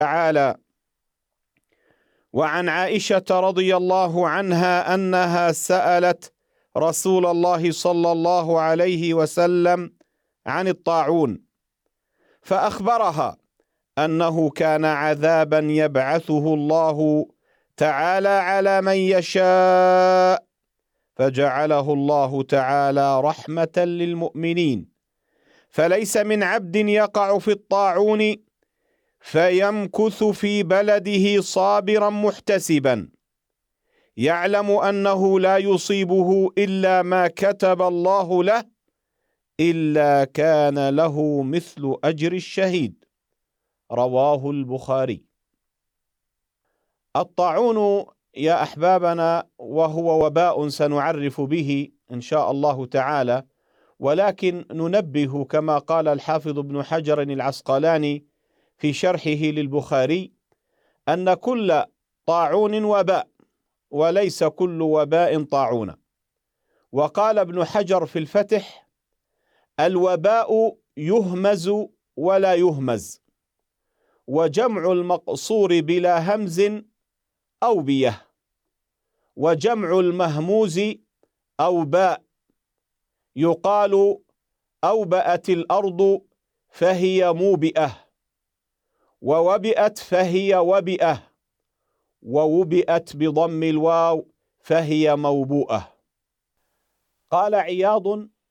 تعالى: وعن عائشة رضي الله عنها أنها سألت رسول الله صلى الله عليه وسلم عن الطاعون، فأخبرها أنه كان عذابا يبعثه الله تعالى على من يشاء، فجعله الله تعالى رحمة للمؤمنين، فليس من عبد يقع في الطاعون فيمكث في بلده صابرا محتسبا يعلم أنه لا يصيبه إلا ما كتب الله له إلا كان له مثل أجر الشهيد. رواه البخاري. الطاعون يا أحبابنا وهو وباء سنعرف به إن شاء الله تعالى، ولكن ننبه كما قال الحافظ ابن حجر العسقلاني في شرحه للبخاري أن كل طاعون وباء وليس كل وباء طاعون. وقال ابن حجر في الفتح: الوباء يهمز ولا يهمز، وجمع المقصور بلا همز أوبية، وجمع المهموز أوباء، يقال أوبأت الأرض فهي موبئة، ووبئت فهي وبئة، ووبئت بضم الواو فهي موبوءة. قال عياض: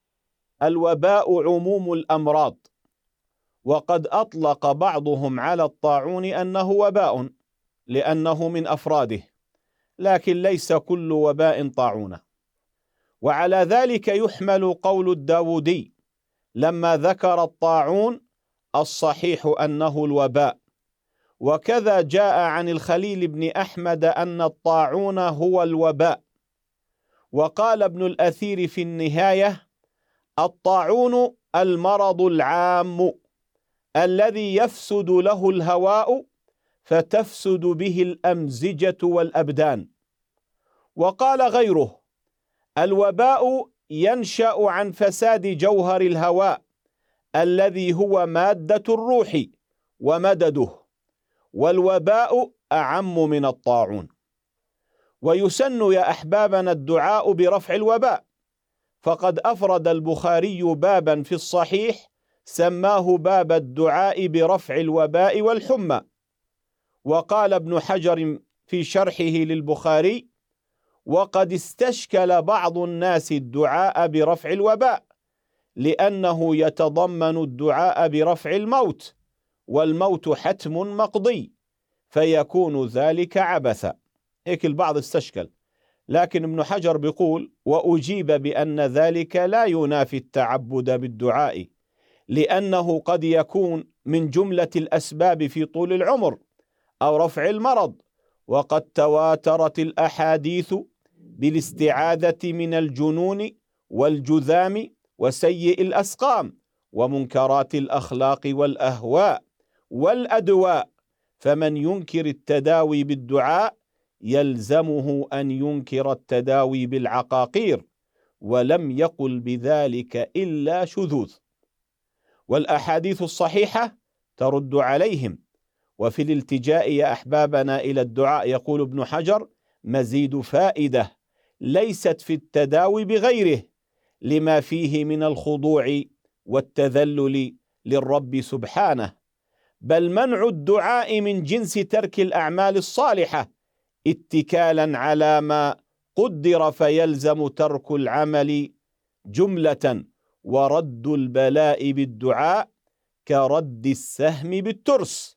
الوباء عموم الأمراض، وقد أطلق بعضهم على الطاعون أنه وباء لأنه من أفراده، لكن ليس كل وباء طاعون. وعلى ذلك يحمل قول الداودي لما ذكر الطاعون: الصحيح أنه الوباء. وكذا جاء عن الخليل بن أحمد أن الطاعون هو الوباء. وقال ابن الأثير في النهاية: الطاعون المرض العام الذي يفسد له الهواء فتفسد به الأمزجة والأبدان. وقال غيره: الوباء ينشأ عن فساد جوهر الهواء الذي هو مادة الروح ومدده، والوباء أعم من الطاعون. ويسن يا أحبابنا الدعاء برفع الوباء، فقد أفرد البخاري بابا في الصحيح سماه باب الدعاء برفع الوباء والحمى. وقال ابن حجر في شرحه للبخاري: وقد استشكل بعض الناس الدعاء برفع الوباء لأنه يتضمن الدعاء برفع الموت، والموت حتم مقضي، فيكون ذلك عبثا. هيك البعض استشكل، لكن ابن حجر بيقول: وأجيب بأن ذلك لا ينافي التعبد بالدعاء، لأنه قد يكون من جملة الأسباب في طول العمر أو رفع المرض، وقد تواترت الأحاديث بالاستعاذة من الجنون والجذام وسيء الأسقام ومنكرات الأخلاق والأهواء والأدواء، فمن ينكر التداوي بالدعاء يلزمه أن ينكر التداوي بالعقاقير، ولم يقل بذلك إلا شذوذ. والأحاديث الصحيحة ترد عليهم. وفي الالتجاء يا أحبابنا إلى الدعاء يقول ابن حجر: مزيد فائدة ليست في التداوي بغيره لما فيه من الخضوع والتذلل للرب سبحانه، بل منع الدعاء من جنس ترك الأعمال الصالحة اتكالا على ما قدر، فيلزم ترك العمل جملة، ورد البلاء بالدعاء كرد السهم بالترس.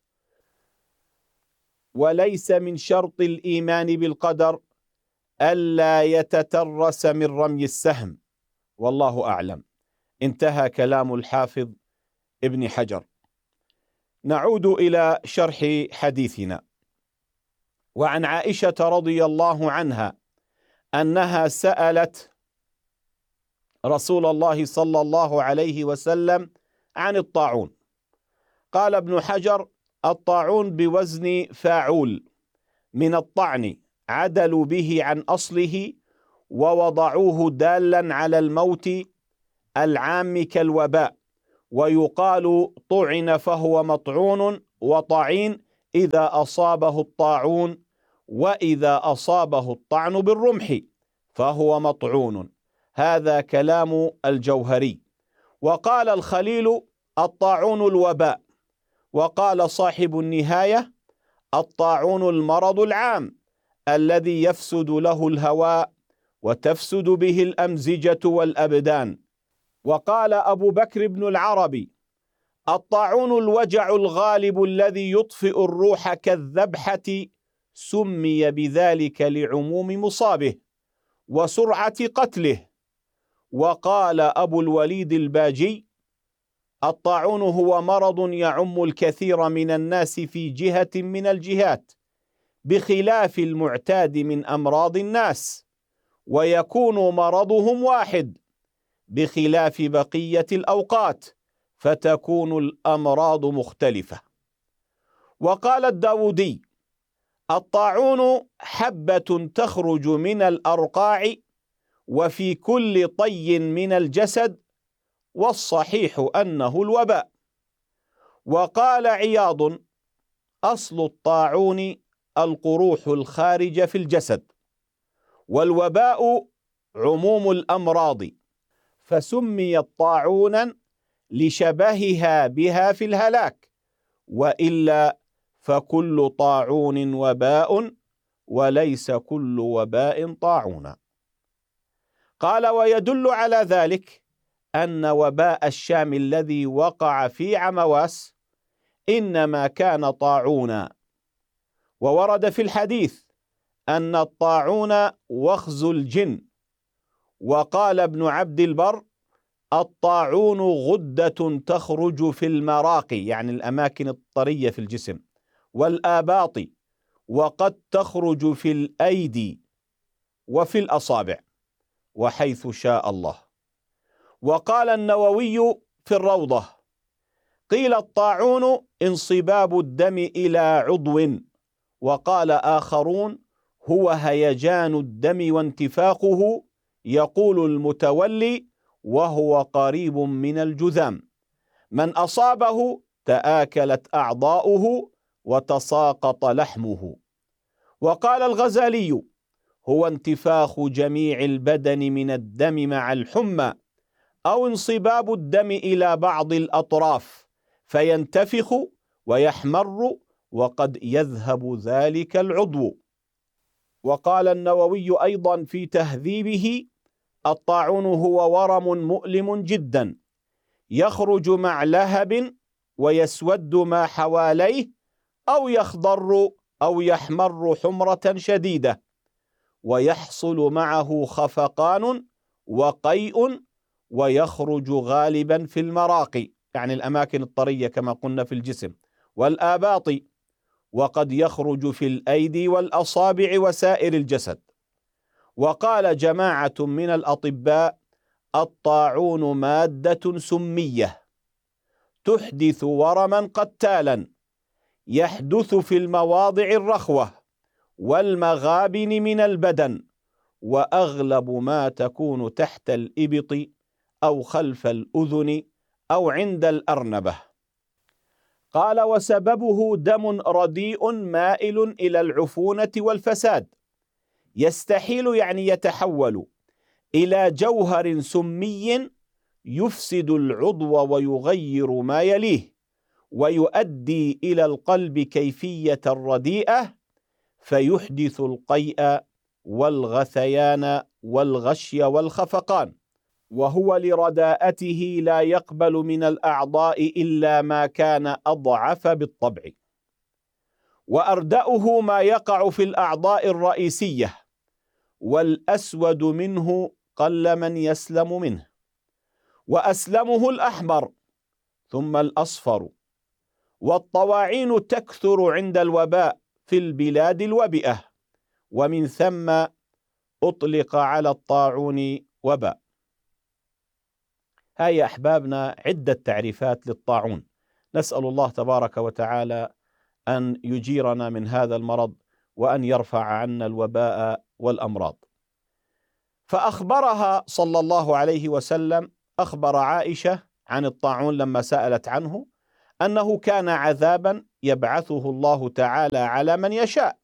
وليس من شرط الإيمان بالقدر ألا يتترس من رمي السهم، والله أعلم. انتهى كلام الحافظ ابن حجر. نعود إلى شرح حديثنا. وعن عائشة رضي الله عنها أنها سألت رسول الله صلى الله عليه وسلم عن الطاعون. قال ابن حجر: الطاعون بوزن فاعول من الطعن، عدلوا به عن أصله ووضعوه دالا على الموت العام كالوباء، ويقال طعن فهو مطعون وطعين إذا أصابه الطاعون، وإذا أصابه الطعن بالرمح فهو مطعون. هذا كلام الجوهري. وقال الخليل: الطاعون الوباء. وقال صاحب النهاية: الطاعون المرض العام الذي يفسد له الهواء وتفسد به الأمزجة والأبدان. وقال أبو بكر بن العربي: الطاعون الوجع الغالب الذي يطفئ الروح كالذبحة، سمي بذلك لعموم مصابه وسرعة قتله. وقال أبو الوليد الباجي: الطاعون هو مرض يعم الكثير من الناس في جهة من الجهات، بخلاف المعتاد من أمراض الناس، ويكون مرضهم واحد بخلاف بقية الأوقات، فتكون الأمراض مختلفة. وقال الداودي: الطاعون حبة تخرج من الأرقاع وفي كل طي من الجسد، والصحيح أنه الوباء. وقال عياض: أصل الطاعون القروح الخارجة في الجسد، والوباء عموم الأمراض، فسميت طاعونا لشبهها بها في الهلاك، وإلا فكل طاعون وباء، وليس كل وباء طاعونا. قال: ويدل على ذلك أن وباء الشام الذي وقع في عمواس إنما كان طاعونا. وورد في الحديث أن الطاعون وخز الجن. وقال ابن عبد البر: الطاعون غدة تخرج في المراقي، يعني الأماكن الطرية في الجسم، والآباط، وقد تخرج في الأيدي وفي الأصابع وحيث شاء الله. وقال النووي في الروضة: قيل الطاعون انصباب الدم إلى عضو. وقال آخرون: هو هيجان الدم وانتفاخه، يقول المتولي وهو قريب من الجذام، من أصابه تآكلت أعضاؤه وتساقط لحمه. وقال الغزالي: هو انتفاخ جميع البدن من الدم مع الحمى، أو انصباب الدم إلى بعض الأطراف فينتفخ ويحمر وقد يذهب ذلك العضو. وقال النووي أيضا في تهذيبه: الطاعون هو ورم مؤلم جدا، يخرج مع لهب ويسود ما حواليه، أو يخضر أو يحمر حمرة شديدة، ويحصل معه خفقان وقيء، ويخرج غالبا في المراقي، يعني الأماكن الطرية كما قلنا في الجسم، والآباط، وقد يخرج في الأيدي والأصابع وسائر الجسد. وقال جماعة من الأطباء: الطاعون مادة سمية تحدث ورما قتالا، يحدث في المواضع الرخوة والمغابن من البدن، وأغلب ما تكون تحت الإبط أو خلف الأذن أو عند الأرنبة. قال: وسببه دم رديء مائل إلى العفونة والفساد، يستحيل، يعني يتحول، إلى جوهر سمي يفسد العضو ويغير ما يليه، ويؤدي إلى القلب كيفية رديئة، فيحدث القيء والغثيان والغشي والخفقان، وهو لرداءته لا يقبل من الأعضاء إلا ما كان أضعف بالطبع. وأردأه ما يقع في الأعضاء الرئيسية، والأسود منه قل من يسلم منه، وأسلمه الأحمر ثم الأصفر. والطواعين تكثر عند الوباء في البلاد الوبئة، ومن ثم أطلق على الطاعون وباء. هاي أحبابنا عدة تعريفات للطاعون. نسأل الله تبارك وتعالى أن يجيرنا من هذا المرض، وأن يرفع عنا الوباء والأمراض. فأخبرها صلى الله عليه وسلم، أخبر عائشة عن الطاعون لما سألت عنه، أنه كان عذابا يبعثه الله تعالى على من يشاء.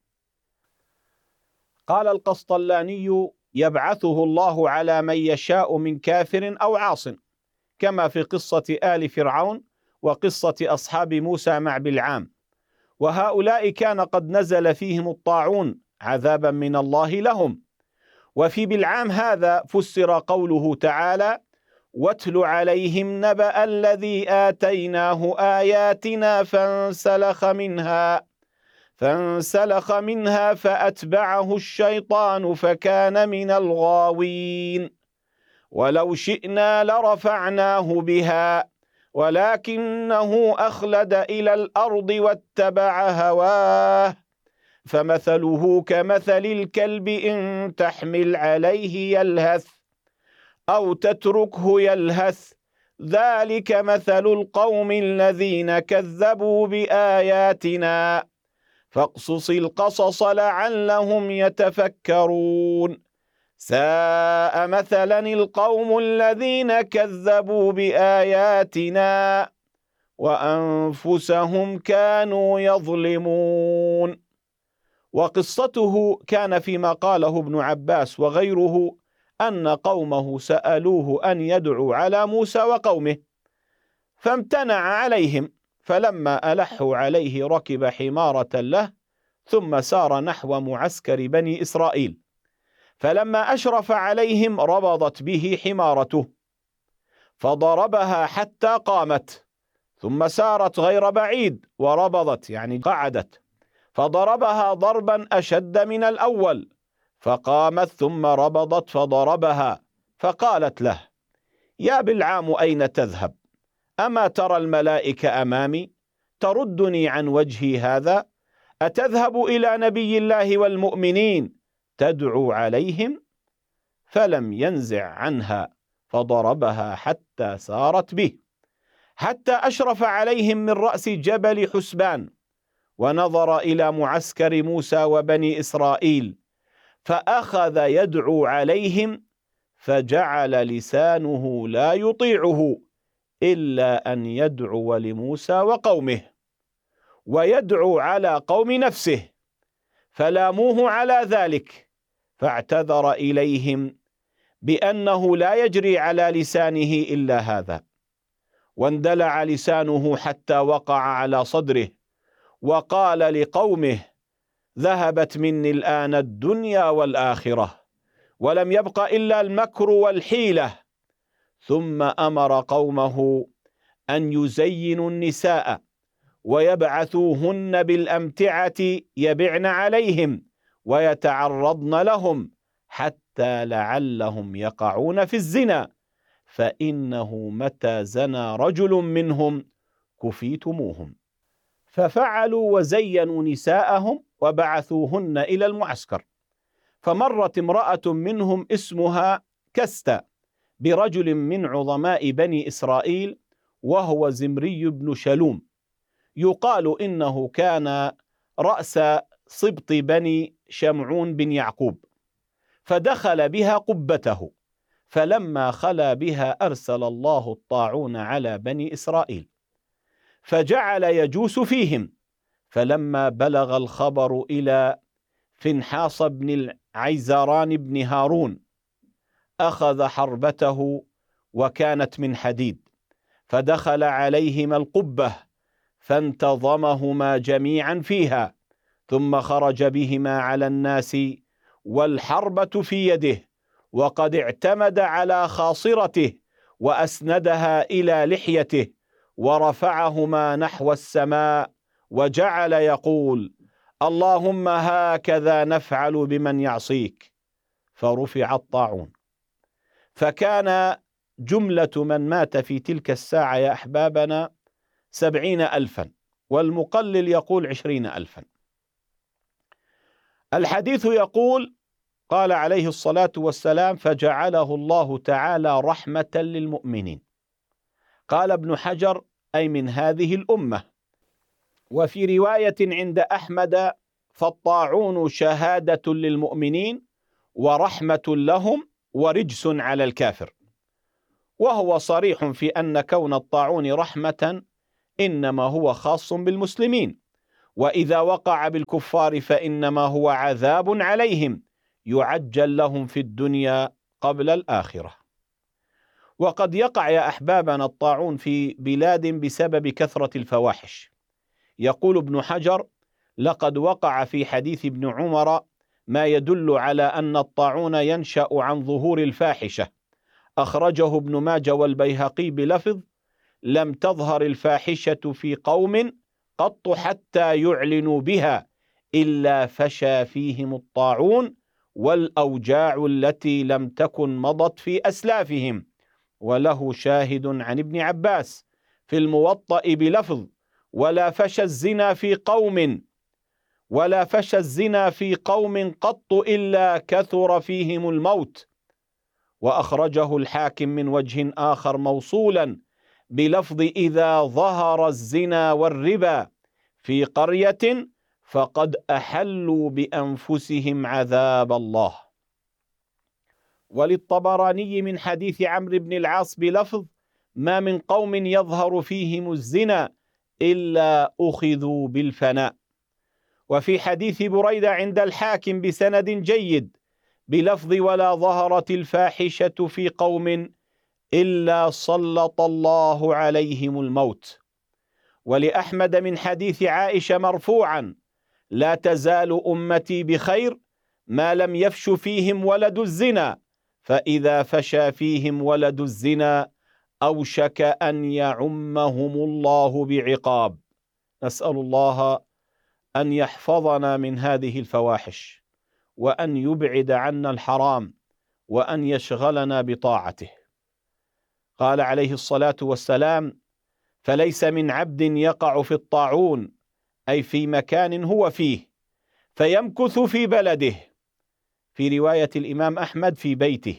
قال القسطلاني: يبعثه الله على من يشاء من كافر أو عاص، كما في قصة آل فرعون وقصة أصحاب موسى مع بلعام، وهؤلاء كان قد نزل فيهم الطاعون عذابا من الله لهم. وفي بلعام هذا فسر قوله تعالى: واتل عليهم نبأ الذي آتيناه آياتنا فانسلخ منها فأتبعه الشيطان فكان من الغاوين، ولو شئنا لرفعناه بها ولكنه أخلد إلى الأرض واتبع هواه، فمثله كمثل الكلب إن تحمل عليه يلهث أو تتركه يلهث، ذلك مثل القوم الذين كذبوا بآياتنا، فاقصص القصص لعلهم يتفكرون. ساء مثلا القوم الذين كذبوا بآياتنا وأنفسهم كانوا يظلمون. وقصته كان فيما قاله ابن عباس وغيره أن قومه سألوه أن يدعو على موسى وقومه فامتنع عليهم، فلما ألحوا عليه ركب حمارة له ثم سار نحو معسكر بني إسرائيل، فلما أشرف عليهم ربضت به حمارته فضربها حتى قامت، ثم سارت غير بعيد وربضت يعني قعدت، فضربها ضربا أشد من الأول فقامت ثم ربضت فضربها، فقالت له: يا بلعام أين تذهب؟ أما ترى الملائكة أمامي تردني عن وجهي هذا؟ أتذهب إلى نبي الله والمؤمنين تدعو عليهم؟ فلم ينزع عنها فضربها حتى سارت به، حتى أشرف عليهم من رأس جبل حسبان، ونظر إلى معسكر موسى وبني إسرائيل فأخذ يدعو عليهم، فجعل لسانه لا يطيعه إلا أن يدعو لموسى وقومه، ويدعو على قوم نفسه، فلاموه على ذلك، فاعتذر إليهم بأنه لا يجري على لسانه إلا هذا، واندلع لسانه حتى وقع على صدره، وقال لقومه: ذهبت مني الآن الدنيا والآخرة، ولم يبق إلا المكر والحيلة. ثم أمر قومه أن يزينوا النساء ويبعثوهن بالأمتعة يبعن عليهم ويتعرضن لهم حتى لعلهم يقعون في الزنا، فإنه متى زنى رجل منهم كفيتموهم. ففعلوا وزينوا نساءهم وبعثوهن إلى المعسكر، فمرت امرأة منهم اسمها كستا برجل من عظماء بني إسرائيل وهو زمري بن شلوم، يقال إنه كان رأس سبط بني شمعون بن يعقوب، فدخل بها قبته، فلما خلا بها أرسل الله الطاعون على بني إسرائيل فجعل يجوس فيهم، فلما بلغ الخبر إلى فنحاص بن العيزران بن هارون أخذ حربته وكانت من حديد، فدخل عليهما القبة فانتظمهما جميعا فيها، ثم خرج بهما على الناس والحربة في يده، وقد اعتمد على خاصرته وأسندها إلى لحيته، ورفعهما نحو السماء وجعل يقول: اللهم هكذا نفعل بمن يعصيك، فرفع الطاعون. فكان جملة من مات في تلك الساعة يا أحبابنا 70,000، والمقلل يقول 20,000. الحديث يقول: قال عليه الصلاة والسلام: فجعله الله تعالى رحمة للمؤمنين. قال ابن حجر: أي من هذه الأمة. وفي رواية عند أحمد: فالطاعون شهادة للمؤمنين ورحمة لهم ورجس على الكافر. وهو صريح في أن كون الطاعون رحمة إنما هو خاص بالمسلمين، وإذا وقع بالكفار فإنما هو عذاب عليهم يعجل لهم في الدنيا قبل الآخرة. وقد يقع يا أحبابنا الطاعون في بلاد بسبب كثرة الفواحش. يقول ابن حجر: لقد وقع في حديث ابن عمر ما يدل على أن الطاعون ينشأ عن ظهور الفاحشة، أخرجه ابن ماجه والبيهقي بلفظ: لم تظهر الفاحشة في قوم قط حتى يعلنوا بها إلا فشى فيهم الطاعون والأوجاع التي لم تكن مضت في أسلافهم. وله شاهد عن ابن عباس في الموطأ بلفظ: ولا فشى الزنا في قوم قط إلا كثر فيهم الموت. وأخرجه الحاكم من وجه آخر موصولا بلفظ: إذا ظهر الزنا والربا في قرية فقد أحلوا بأنفسهم عذاب الله. وللطبراني من حديث عمرو بن العاص بلفظ: ما من قوم يظهر فيهم الزنا إلا أخذوا بالفناء. وفي حديث بريدة عند الحاكم بسند جيد بلفظ: ولا ظهرت الفاحشة في قوم إلا سلط الله عليهم الموت. ولأحمد من حديث عائشة مرفوعا: لا تزال أمتي بخير ما لم يفش فيهم ولد الزنا، فإذا فشى فيهم ولد الزنا أوشك أن يعمهم الله بعقاب. نسأل الله أن يحفظنا من هذه الفواحش، وأن يبعد عنا الحرام، وأن يشغلنا بطاعته. قال عليه الصلاة والسلام: فليس من عبد يقع في الطاعون، أي في مكان هو فيه، فيمكث في بلده، في رواية الإمام أحمد في بيته،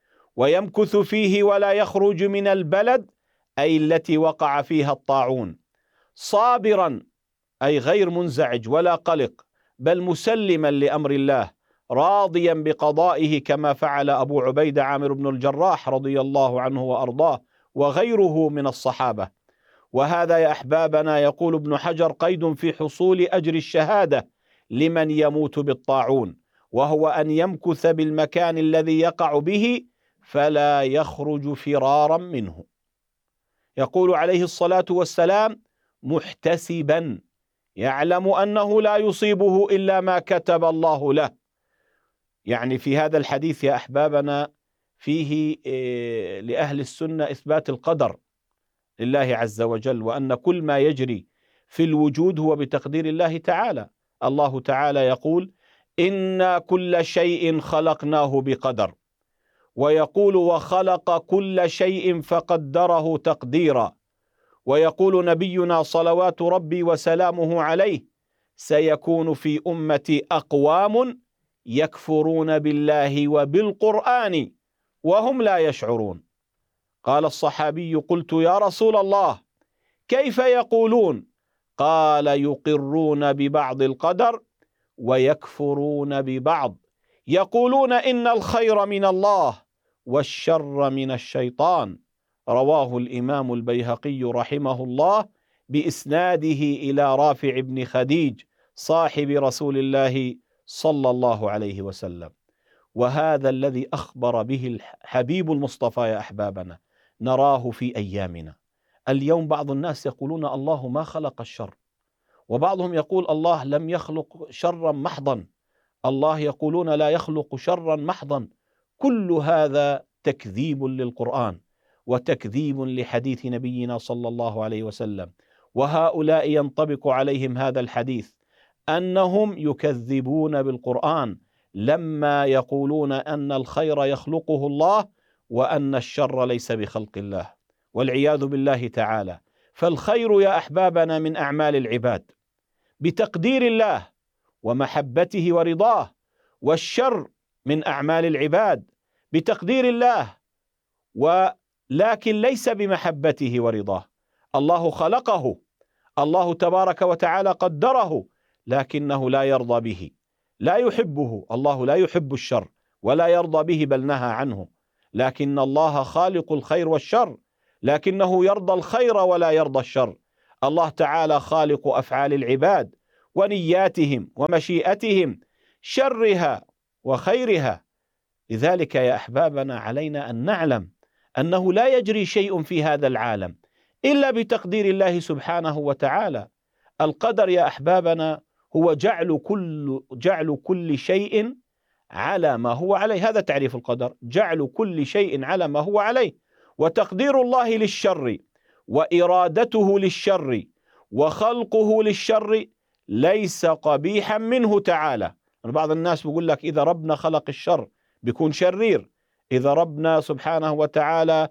ويمكث فيه ولا يخرج من البلد، أي التي وقع فيها الطاعون، صابرا، أي غير منزعج ولا قلق، بل مسلما لأمر الله، راضيا بقضائه، كما فعل أبو عبيدة عامر بن الجراح رضي الله عنه وأرضاه وغيره من الصحابة. وهذا يا أحبابنا يقول ابن حجر قيد في حصول أجر الشهادة لمن يموت بالطاعون، وهو أن يمكث بالمكان الذي يقع به فلا يخرج فرارا منه. يقول عليه الصلاة والسلام: محتسبا يعلم أنه لا يصيبه إلا ما كتب الله له. يعني في هذا الحديث يا أحبابنا فيه لأهل السنة إثبات القدر لله عز وجل، وأن كل ما يجري في الوجود هو بتقدير الله تعالى. الله تعالى يقول: إنا كل شيء خلقناه بقدر، ويقول: وخلق كل شيء فقدره تقديرا. ويقول نبينا صلوات ربي وسلامه عليه: سيكون في أمتي أقوام يكفرون بالله وبالقرآن وهم لا يشعرون. قال الصحابي: قلت يا رسول الله كيف يقولون؟ قال: يقرون ببعض القدر ويكفرون ببعض، يقولون إن الخير من الله والشر من الشيطان. رواه الإمام البيهقي رحمه الله بإسناده إلى رافع بن خديج صاحب رسول الله صلى الله عليه وسلم. وهذا الذي أخبر به الحبيب المصطفى يا أحبابنا نراه في أيامنا اليوم. بعض الناس يقولون الله ما خلق الشر، وبعضهم يقول الله لم يخلق شرا محضا، الله يقولون لا يخلق شرا محضا. كل هذا تكذيب للقرآن وتكذيب لحديث نبينا صلى الله عليه وسلم. وهؤلاء ينطبق عليهم هذا الحديث أنهم يكذبون بالقرآن لما يقولون أن الخير يخلقه الله وأن الشر ليس بخلق الله، والعياذ بالله تعالى. فالخير يا أحبابنا من أعمال العباد بتقدير الله ومحبته ورضاه، والشر من أعمال العباد بتقدير الله ولكن ليس بمحبته ورضاه. الله خلقه، الله تبارك وتعالى قدره، لكنه لا يرضى به، لا يحبه. الله لا يحب الشر ولا يرضى به، بل نهى عنه. لكن الله خالق الخير والشر، لكنه يرضى الخير ولا يرضى الشر. الله تعالى خالق أفعال العباد ونياتهم ومشيئتهم، شرها وخيرها. لذلك يا أحبابنا علينا أن نعلم أنه لا يجري شيء في هذا العالم إلا بتقدير الله سبحانه وتعالى. القدر يا أحبابنا هو جعل كل شيء على ما هو عليه، هذا تعريف القدر، جعل كل شيء على ما هو عليه. وتقدير الله للشر وإرادته للشر وخلقه للشر ليس قبيحا منه تعالى. بعض الناس بيقول لك إذا ربنا خلق الشر بيكون شرير، إذا ربنا سبحانه وتعالى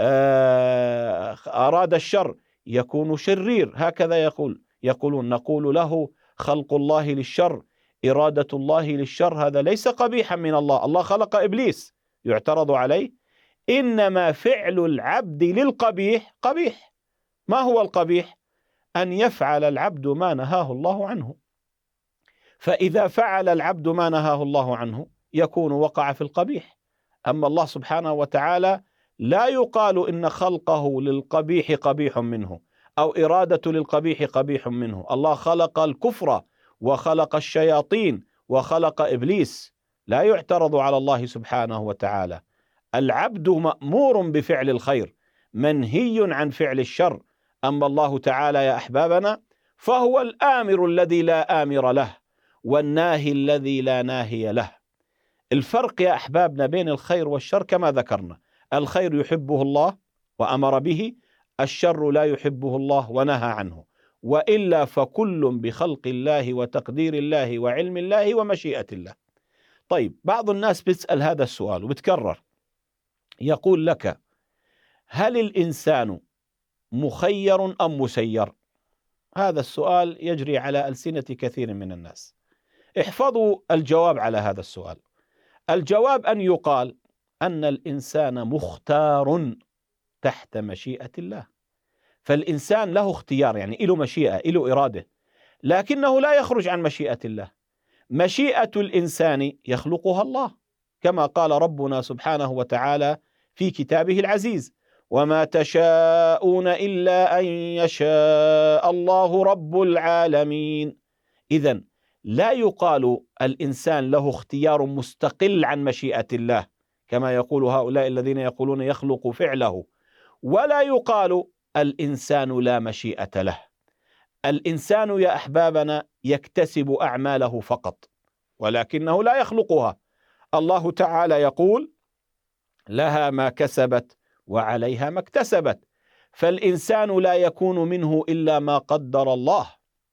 أراد الشر يكون شرير، هكذا يقولون. نقول له خلق الله للشر، إرادة الله للشر، هذا ليس قبيحا من الله. الله خلق إبليس يعترض عليه، إنما فعل العبد للقبيح قبيح. ما هو القبيح؟ أن يفعل العبد ما نهاه الله عنه. فإذا فعل العبد ما نهاه الله عنه يكون وقع في القبيح. أما الله سبحانه وتعالى لا يقال إن خلقه للقبيح قبيح منه أو إرادة للقبيح قبيح منه. الله خلق الكفر وخلق الشياطين وخلق إبليس، لا يعترض على الله سبحانه وتعالى. العبد مأمور بفعل الخير، منهي عن فعل الشر. أما الله تعالى يا أحبابنا فهو الآمر الذي لا آمر له، والناهي الذي لا ناهي له. الفرق يا أحبابنا بين الخير والشر كما ذكرنا: الخير يحبه الله وأمر به، الشر لا يحبه الله ونهى عنه، وإلا فكل بخلق الله وتقدير الله وعلم الله ومشيئة الله. طيب، بعض الناس بيسأل هذا السؤال وبتكرر، يقول لك: هل الإنسان مخير أم مسير؟ هذا السؤال يجري على ألسنة كثير من الناس. احفظوا الجواب على هذا السؤال. الجواب أن يقال أن الإنسان مختار تحت مشيئة الله. فالإنسان له اختيار، يعني له مشيئة، له إرادة، لكنه لا يخرج عن مشيئة الله. مشيئة الإنسان يخلقها الله، كما قال ربنا سبحانه وتعالى في كتابه العزيز: وما تشاءون إلا أن يشاء الله رب العالمين. إذن لا يقال الإنسان له اختيار مستقل عن مشيئة الله كما يقول هؤلاء الذين يقولون يخلق فعله، ولا يقال الإنسان لا مشيئة له. الإنسان يا أحبابنا يكتسب أعماله فقط، ولكنه لا يخلقها. الله تعالى يقول: لها ما كسبت وعليها ما اكتسبت. فالإنسان لا يكون منه إلا ما قدر الله.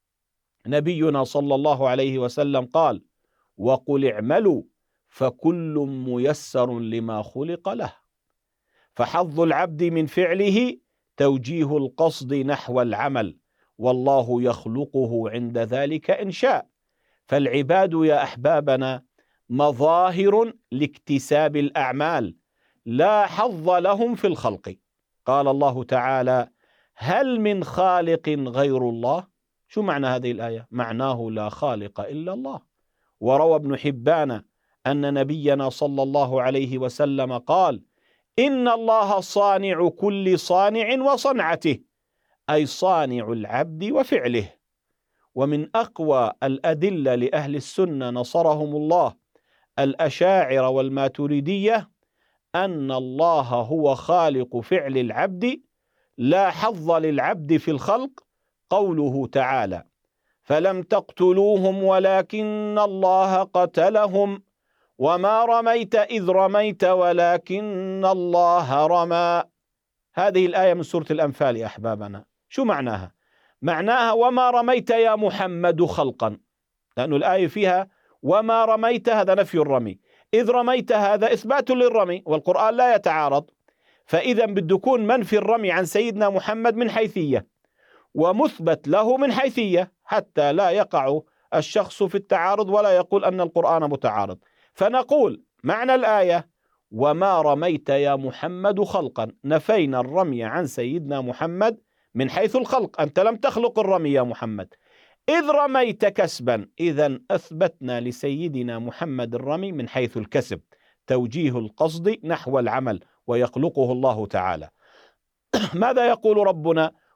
نبينا صلى الله عليه وسلم قال: وقل اعملوا فكل ميسر لما خلق له. فحظ العبد من فعله توجيه القصد نحو العمل، والله يخلقه عند ذلك إن شاء. فالعباد يا أحبابنا مظاهر لاكتساب الأعمال، لا حظ لهم في الخلق. قال الله تعالى: هل من خالق غير الله؟ شو معنى هذه الآية؟ معناه لا خالق إلا الله. وروى ابن حبان أن نبينا صلى الله عليه وسلم قال: إن الله صانع كل صانع وصنعته، أي صانع العبد وفعله. ومن أقوى الأدلة لأهل السنة نصرهم الله الأشاعرة والماتريدية أن الله هو خالق فعل العبد، لا حظ للعبد في الخلق. قوله تعالى: فلم تقتلوهم ولكن الله قتلهم وما رميت إذ رميت ولكن الله رمى. هذه الآية من سورة الأنفال يا أحبابنا. شو معناها؟ معناها وما رميت يا محمد خلقا، لأن الآية فيها وما رميت، هذا نفي الرمي، إذ رميت هذا إثبات للرمي، والقرآن لا يتعارض. فإذا بده يكون منفي الرمي عن سيدنا محمد من حيثية، ومثبت له من حيثية، حتى لا يقع الشخص في التعارض ولا يقول أن القرآن متعارض. فنقول معنى الآية: وما رميت يا محمد خلقا، نفينا الرمي عن سيدنا محمد من حيث الخلق، أنت لم تخلق الرمي يا محمد. إذ رميت كسبا، إذن أثبتنا لسيدنا محمد الرمي من حيث الكسب، توجيه القصد نحو العمل، ويخلقه الله تعالى. ماذا يقول ربنا؟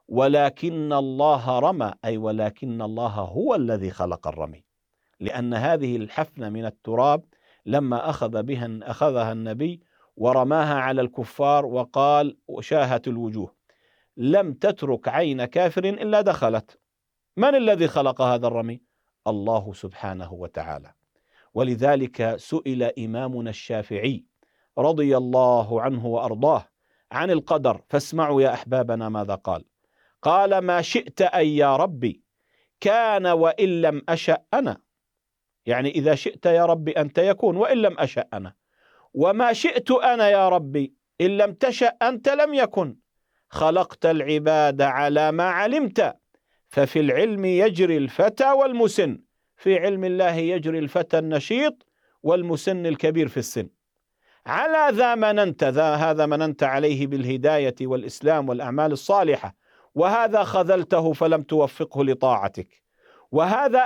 ولكن الله رمى، أي ولكن الله هو الذي خلق الرمي، لأن هذه الحفنة من التراب لما أخذها النبي ورماها على الكفار وقال وشاهت الوجوه لم تترك عين كافر إلا دخلت. من الذي خلق هذا الرمي؟ الله سبحانه وتعالى. ولذلك سئل إمامنا الشافعي رضي الله عنه وأرضاه عن القدر، فاسمعوا يا أحبابنا ماذا قال. قال: ما شئت أي يا ربي كان وإن لم أشأ أنا، يعني إذا شئت يا ربي أنت يكون وإن لم أشأ أنا، وما شئت أنا يا ربي إن لم تشأ أنت لم يكن. خلقت العباد على ما علمت، ففي العلم يجري الفتى والمسن، في علم الله يجري الفتى النشيط والمسن الكبير في السن. على ذا مننت، هذا مننت عليه بالهداية والإسلام والأعمال الصالحة، وهذا خذلته فلم توفقه لطاعتك، وهذا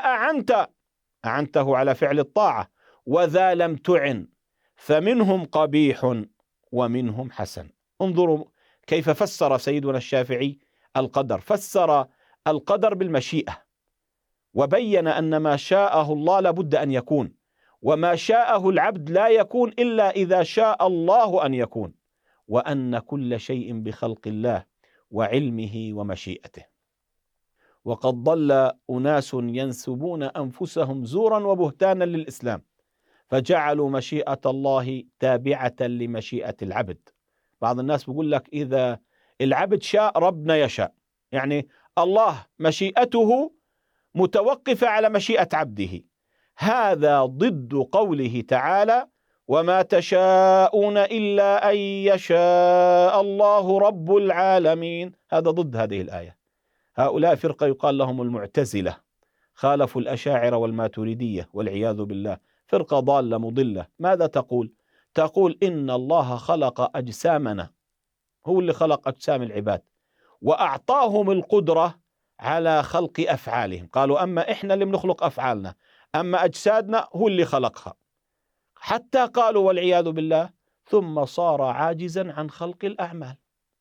أعنته على فعل الطاعة، وذا لم تعن، فمنهم قبيح ومنهم حسن. انظروا كيف فسر سيدنا الشافعي القدر، فسر القدر بالمشيئة، وبين أن ما شاءه الله لابد أن يكون، وما شاءه العبد لا يكون إلا إذا شاء الله أن يكون، وأن كل شيء بخلق الله وعلمه ومشيئته. وقد ضل أناس ينسبون أنفسهم زورا وبهتانا للإسلام، فجعلوا مشيئة الله تابعة لمشيئة العبد. بعض الناس بيقول لك إذا العبد شاء ربنا يشاء، يعني الله مشيئته متوقفة على مشيئة عبده. هذا ضد قوله تعالى: وما تشاءون إلا أن يشاء الله رب العالمين. هذا ضد هذه الآية. هؤلاء فرقة يقال لهم المعتزلة، خالفوا الأشاعرة والماتريدية والعياذ بالله، فرقة ضالة مضلة. ماذا تقول؟ تقول إن الله خلق أجسامنا، هو اللي خلق أجسام العباد وأعطاهم القدرة على خلق أفعالهم. قالوا أما إحنا اللي بنخلق أفعالنا، أما أجسادنا هو اللي خلقها. حتى قالوا والعياذ بالله ثم صار عاجزا عن خلق الأعمال.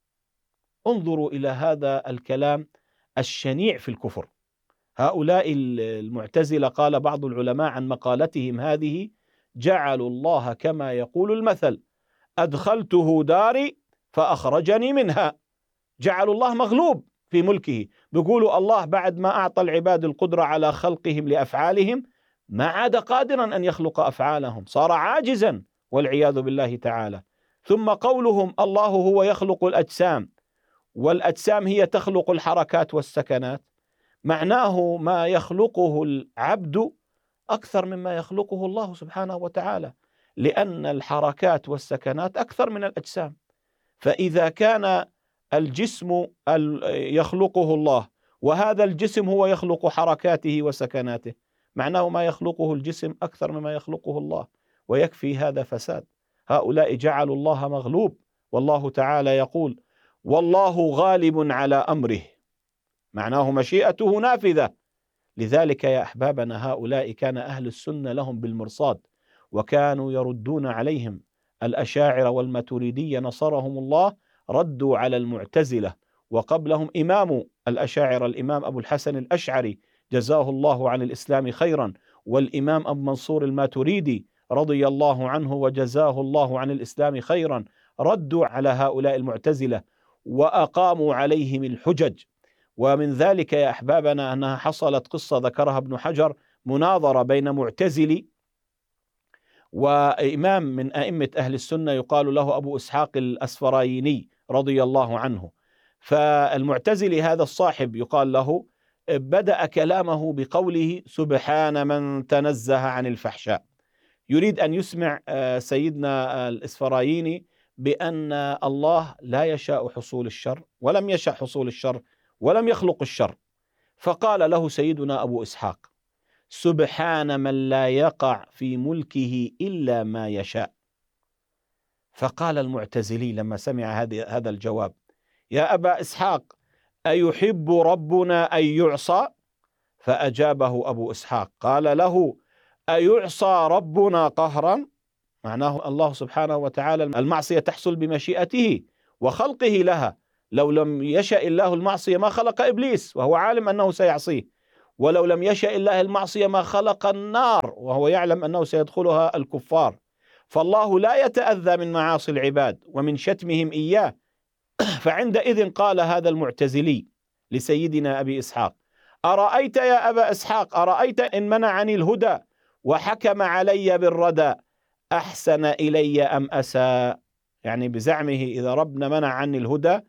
انظروا إلى هذا الكلام الشنيع في الكفر. هؤلاء المعتزلة قال بعض العلماء عن مقالتهم هذه: جعلوا الله كما يقول المثل: أدخلته داري فأخرجني منها. جعلوا الله مغلوب في ملكه. بيقولوا الله بعد ما أعطى العباد القدرة على خلقهم لأفعالهم ما عاد قادرا أن يخلق أفعالهم، صار عاجزا والعياذ بالله تعالى. ثم قولهم الله هو يخلق الأجسام والأجسام هي تخلق الحركات والسكنات، معناه ما يخلقه العبد أكثر مما يخلقه الله سبحانه وتعالى، لأن الحركات والسكنات أكثر من الأجسام. فإذا كان الجسم يخلقه الله وهذا الجسم هو يخلق حركاته وسكناته، معناه ما يخلقه الجسم أكثر مما يخلقه الله، ويكفي هذا فساد. هؤلاء جعلوا الله مغلوب، والله تعالى يقول: والله غالب على أمره، معناه مشيئته نافذة. لذلك يا أحبابنا هؤلاء كان أهل السنة لهم بالمرصاد، وكانوا يردون عليهم الأشاعرة والماتريدية نصرهم الله، ردوا على المعتزلة، وقبلهم إمام الأشاعرة الإمام أبو الحسن الأشعري جزاه الله عن الإسلام خيرا، والإمام أبو منصور الماتريدي رضي الله عنه وجزاه الله عن الإسلام خيرا، ردوا على هؤلاء المعتزلة وأقاموا عليهم الحجج. ومن ذلك يا أحبابنا أنها حصلت قصة ذكرها ابن حجر، مناظرة بين معتزلي وإمام من أئمة أهل السنة يقال له أبو إسحاق الأسفرايني رضي الله عنه. فالمعتزلي هذا الصاحب يقال له بدأ كلامه بقوله: سبحان من تنزه عن الفحشاء. يريد أن يسمع سيدنا الإسفرايني بأن الله لا يشاء حصول الشر، ولم يشاء حصول الشر، ولم يخلق الشر. فقال له سيدنا أبو إسحاق: سبحان من لا يقع في ملكه إلا ما يشاء. فقال المعتزلي لما سمع هذا الجواب: يا أبا إسحاق، أيحب ربنا أن يعصى؟ فأجابه أبو إسحاق قال له: أيعصى ربنا قهرا؟ معناه الله سبحانه وتعالى المعصية تحصل بمشيئته وخلقه لها، لو لم يشأ الله المعصية ما خلق إبليس وهو عالم أنه سيعصيه، ولو لم يشأ الله المعصية ما خلق النار وهو يعلم أنه سيدخلها الكفار. فالله لا يتأذى من معاصي العباد ومن شتمهم إياه. فعندئذ قال هذا المعتزلي لسيدنا أبي إسحاق: أرأيت يا أبا إسحاق، أرأيت إن منعني الهدى وحكم علي بالردى أحسن إلي أم أساء؟ يعني بزعمه إذا ربنا منع عني الهدى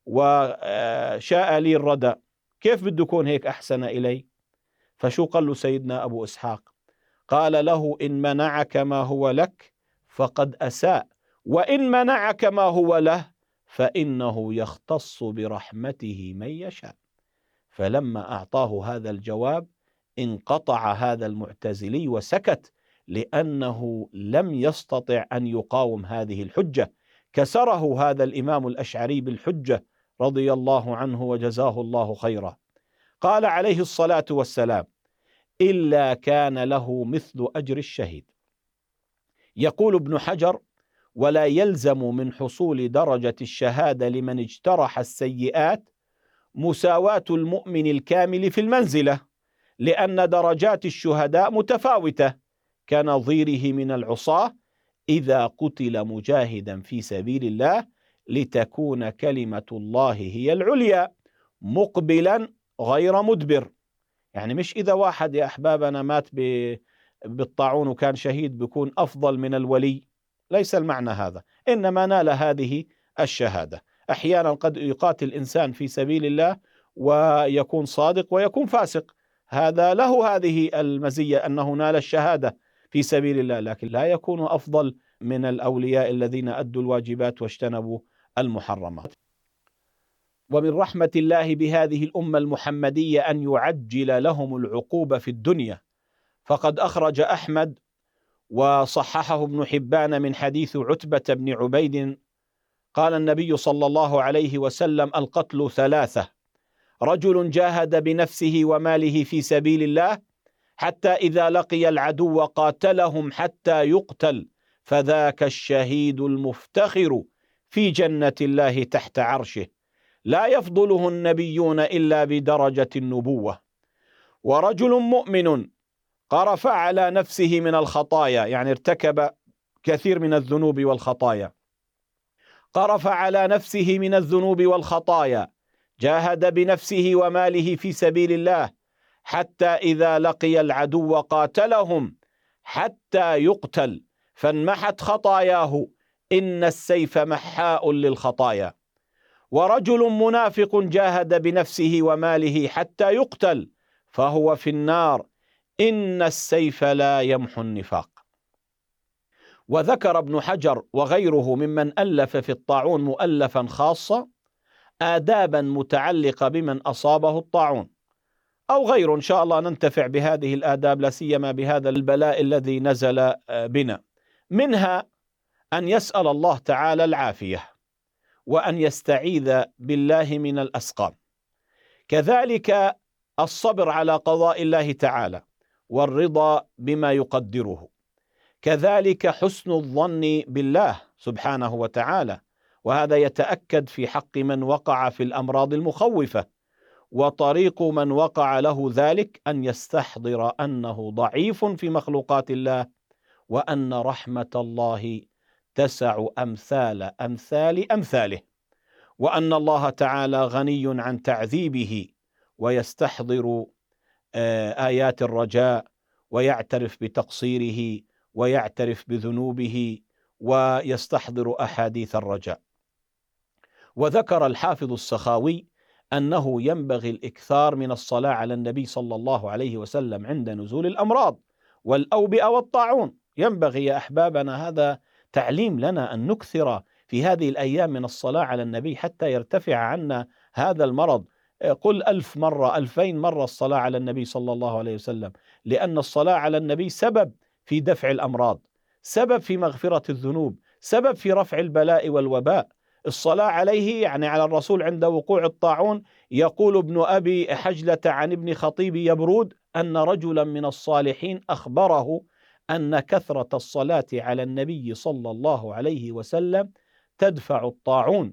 وشاء لي الردى، كيف بده يكون هيك أحسن إلي؟ فشو قال له سيدنا أبو إسحاق؟ قال له: إن منعك ما هو لك فقد أساء، وإن منعك ما هو له فإنه يختص برحمته من يشاء. فلما أعطاه هذا الجواب انقطع هذا المعتزلي وسكت، لأنه لم يستطع أن يقاوم هذه الحجة. كسره هذا الإمام الأشعري بالحجة رضي الله عنه وجزاه الله خيرا. قال عليه الصلاة والسلام: إلا كان له مثل أجر الشهيد. يقول ابن حجر: ولا يلزم من حصول درجة الشهادة لمن اجترح السيئات مساواة المؤمن الكامل في المنزلة، لأن درجات الشهداء متفاوتة كنظيره من العصاة إذا قتل مجاهدا في سبيل الله لتكون كلمة الله هي العليا مقبلا غير مدبر. يعني مش إذا واحد يا أحبابنا مات بالطاعون وكان شهيد بيكون أفضل من الولي، ليس المعنى هذا، إنما نال هذه الشهادة. أحيانا قد يقاتل إنسان في سبيل الله ويكون صادق ويكون فاسق، هذا له هذه المزية أنه نال الشهادة في سبيل الله، لكن لا يكون أفضل من الأولياء الذين أدوا الواجبات واجتنبوا المحرمات. ومن رحمة الله بهذه الأمة المحمدية أن يعجل لهم العقوبة في الدنيا، فقد أخرج أحمد وصححه ابن حبان من حديث عتبة بن عبيد قال النبي صلى الله عليه وسلم: القتل ثلاثة: رجل جاهد بنفسه وماله في سبيل الله حتى إذا لقي العدو قاتلهم حتى يقتل، فذاك الشهيد المفتخر في جنة الله تحت عرشه لا يفضله النبيون إلا بدرجة النبوة. ورجل مؤمن قرف على نفسه من الخطايا، يعني ارتكب كثير من الذنوب والخطايا، قرف على نفسه من الذنوب والخطايا، جاهد بنفسه وماله في سبيل الله حتى إذا لقي العدو قاتلهم حتى يقتل، فانمحت خطاياه، إن السيف محاء للخطايا. ورجل منافق جاهد بنفسه وماله حتى يقتل، فهو في النار، إن السيف لا يمحو النفاق. وذكر ابن حجر وغيره ممن ألف في الطاعون مؤلفا خاصة آدابا متعلقة بمن أصابه الطاعون أو غيره، إن شاء الله ننتفع بهذه الآداب لا سيما بهذا البلاء الذي نزل بنا. منها أن يسأل الله تعالى العافية وأن يستعيذ بالله من الأسقام، كذلك الصبر على قضاء الله تعالى والرضا بما يقدره، كذلك حسن الظن بالله سبحانه وتعالى، وهذا يتأكد في حق من وقع في الأمراض المخوفة. وطريق من وقع له ذلك أن يستحضر أنه ضعيف في مخلوقات الله، وأن رحمة الله تسع أمثاله، وأن الله تعالى غني عن تعذيبه، ويستحضر آيات الرجاء ويعترف بتقصيره ويعترف بذنوبه ويستحضر أحاديث الرجاء. وذكر الحافظ السخاوي أنه ينبغي الإكثار من الصلاة على النبي صلى الله عليه وسلم عند نزول الأمراض والأوبئة والطاعون. ينبغي يا أحبابنا، هذا تعليم لنا أن نكثر في هذه الأيام من الصلاة على النبي حتى يرتفع عنا هذا المرض. قل 1000 مرة 2000 مرة الصلاة على النبي صلى الله عليه وسلم، لأن الصلاة على النبي سبب في دفع الأمراض، سبب في مغفرة الذنوب، سبب في رفع البلاء والوباء. الصلاة عليه يعني على الرسول عند وقوع الطاعون. يقول ابن أبي حجلة عن ابن خطيب يبرود أن رجلا من الصالحين أخبره أن كثرة الصلاة على النبي صلى الله عليه وسلم تدفع الطاعون،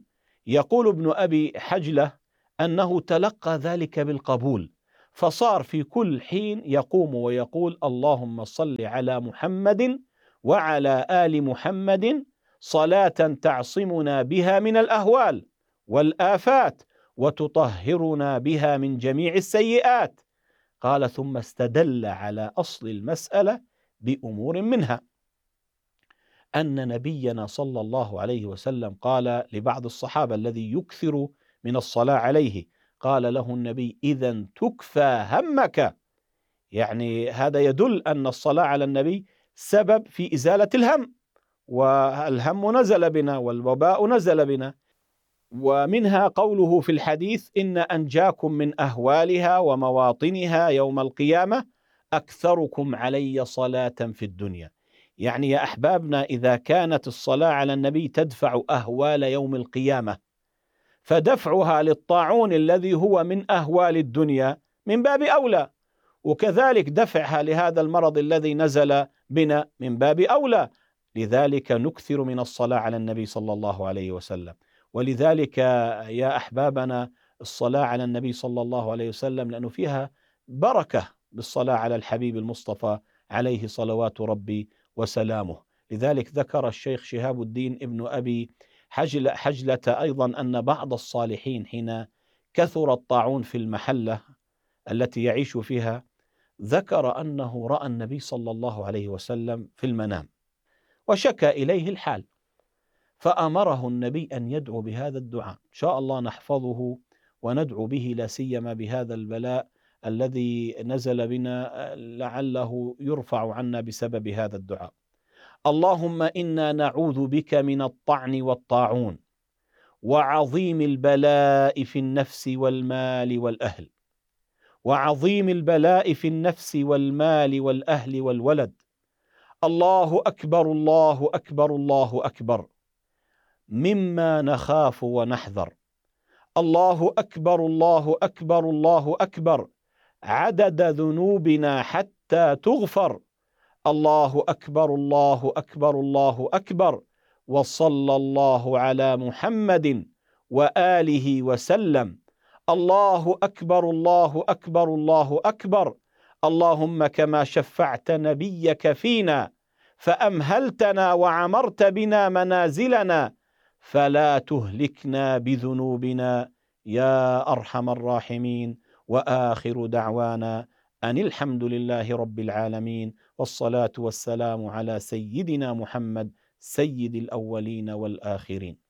يقول ابن أبي حجلة أنه تلقى ذلك بالقبول، فصار في كل حين يقوم ويقول اللهم صل على محمد وعلى آل محمد صلاة تعصمنا بها من الأهوال والآفات وتطهرنا بها من جميع السيئات. قال ثم استدل على أصل المسألة بأمور منها أن نبينا صلى الله عليه وسلم قال لبعض الصحابة الذي يكثر من الصلاة عليه، قال له النبي إذن تكفى همك، يعني هذا يدل أن الصلاة على النبي سبب في إزالة الهم، والهم نزل بنا والوباء نزل بنا. ومنها قوله في الحديث إن أنجاكم من أهوالها ومواطنها يوم القيامة أكثركم علي صلاة في الدنيا. يعني يا أحبابنا إذا كانت الصلاة على النبي تدفع أهوال يوم القيامة، فدفعها للطاعون الذي هو من أهوال الدنيا من باب أولى، وكذلك دفعها لهذا المرض الذي نزل بنا من باب أولى. لذلك نكثر من الصلاة على النبي صلى الله عليه وسلم. ولذلك يا أحبابنا الصلاة على النبي صلى الله عليه وسلم لأنه فيها بركة بالصلاة على الحبيب المصطفى عليه صلوات ربي وسلامه. لذلك ذكر الشيخ شهاب الدين ابن أبي حجلة أيضا أن بعض الصالحين حين كثر الطاعون في المحلة التي يعيش فيها ذكر أنه رأى النبي صلى الله عليه وسلم في المنام وشكى إليه الحال، فأمره النبي أن يدعو بهذا الدعاء، إن شاء الله نحفظه وندعو به لا سيما بهذا البلاء الذي نزل بنا لعله يرفع عنا بسبب هذا الدعاء. اللهم إنا نعوذ بك من الطعن والطاعون وعظيم البلاء في النفس والمال والأهل، وعظيم البلاء في النفس والمال والأهل والولد. الله أكبر الله أكبر الله أكبر مما نخاف ونحذر. الله أكبر الله أكبر الله أكبر عدد ذنوبنا حتى تغفر. الله أكبر الله أكبر الله أكبر وصلى الله على محمد وآله وسلم. الله أكبر الله أكبر الله أكبر. اللهم كما شفعت نبيك فينا فأمهلتنا وعمرت بنا منازلنا فلا تهلكنا بذنوبنا يا أرحم الراحمين. وآخر دعوانا أن الحمد لله رب العالمين، والصلاة والسلام على سيدنا محمد سيد الأولين والآخرين.